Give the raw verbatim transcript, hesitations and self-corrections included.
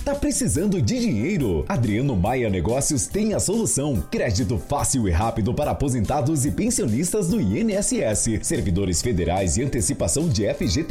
Tá precisando de dinheiro? Adriano Maia Negócios tem a solução. Crédito fácil e rápido para aposentados e pensionistas do I N S S, servidores federais e antecipação de F G